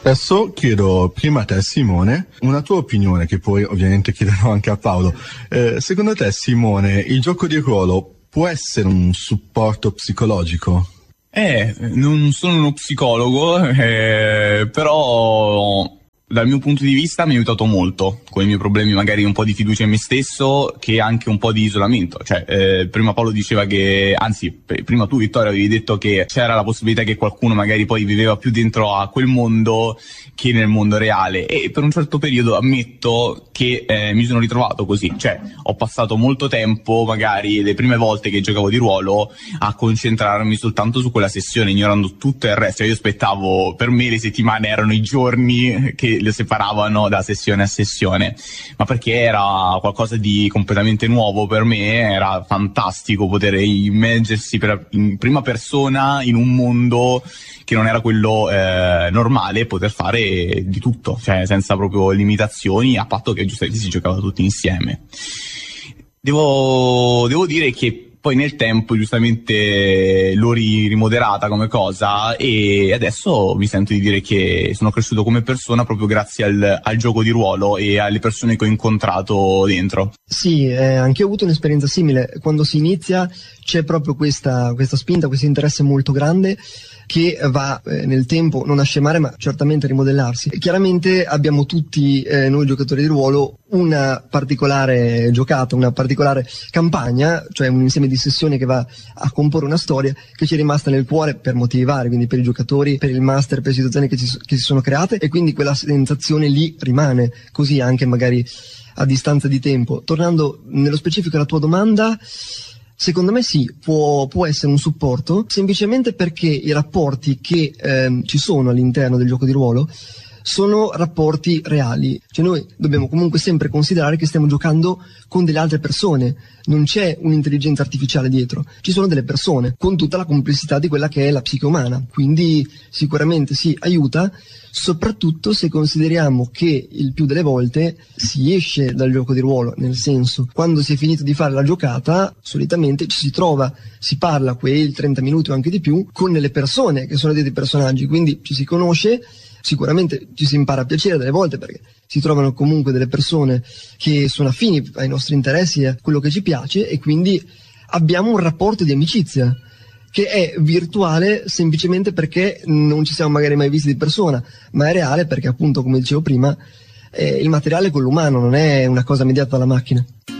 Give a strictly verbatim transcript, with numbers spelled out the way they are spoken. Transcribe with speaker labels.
Speaker 1: Adesso chiedo prima a te, Simone, una tua opinione, che poi ovviamente chiederò anche a Paolo. Eh, secondo te, Simone, il gioco di ruolo può essere un supporto psicologico?
Speaker 2: Eh, non sono uno psicologo, eh, però dal mio punto di vista mi ha aiutato molto con i miei problemi, magari un po' di fiducia in me stesso, che anche un po' di isolamento. Cioè, eh, prima Paolo diceva che, anzi, p- prima tu, Vittorio, avevi detto che c'era la possibilità che qualcuno magari poi viveva più dentro a quel mondo che nel mondo reale, e per un certo periodo ammetto che eh, mi sono ritrovato così. Cioè, ho passato molto tempo, magari le prime volte che giocavo di ruolo, a concentrarmi soltanto su quella sessione, ignorando tutto il resto. Io aspettavo, per me le settimane erano i giorni che le separavano da sessione a sessione, ma perché era qualcosa di completamente nuovo per me. Era fantastico poter immergersi per, in prima persona in un mondo che non era quello eh, normale, poter fare di tutto, cioè senza proprio limitazioni, a patto che giustamente si giocava tutti insieme. Devo, devo dire che poi nel tempo giustamente l'ho rimoderata come cosa, e adesso mi sento di dire che sono cresciuto come persona proprio grazie al, al gioco di ruolo e alle persone che ho incontrato dentro.
Speaker 3: Sì, eh, anche io ho avuto un'esperienza simile. Quando si inizia c'è proprio questa, questa spinta, questo interesse molto grande che va eh, nel tempo non a scemare, ma certamente a rimodellarsi. E chiaramente abbiamo tutti eh, noi giocatori di ruolo una particolare giocata, una particolare campagna, cioè un insieme di sessioni che va a comporre una storia che ci è rimasta nel cuore per motivi vari, quindi per i giocatori, per il master, per le situazioni che, ci, che si sono create, e quindi quella sensazione lì rimane, così anche magari a distanza di tempo. Tornando nello specifico alla tua domanda, secondo me sì, può, può essere un supporto, semplicemente perché i rapporti che ehm, ci sono all'interno del gioco di ruolo sono rapporti reali. Cioè noi dobbiamo comunque sempre considerare che stiamo giocando con delle altre persone, non c'è un'intelligenza artificiale dietro, ci sono delle persone con tutta la complessità di quella che è la psiche umana, quindi sicuramente sì, aiuta, soprattutto se consideriamo che il più delle volte si esce dal gioco di ruolo, nel senso, quando si è finito di fare la giocata solitamente ci si trova, si parla quei trenta minuti o anche di più con le persone che sono dietro i personaggi, quindi ci si conosce. Sicuramente ci si impara a piacere delle volte perché si trovano comunque delle persone che sono affini ai nostri interessi, a quello che ci piace, e quindi abbiamo un rapporto di amicizia che è virtuale semplicemente perché non ci siamo magari mai visti di persona, ma è reale perché appunto, come dicevo prima, eh, il materiale è quello umano, non è una cosa mediata dalla macchina.